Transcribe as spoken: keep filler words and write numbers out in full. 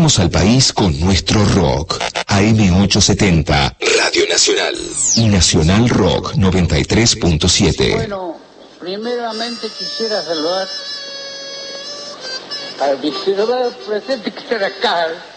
Conectamos al país con nuestro rock. A M ochocientos setenta, Radio Nacional. Y Nacional Rock noventa y tres punto siete. Bueno, primeramente quisiera saludar al visitador presente que está acá.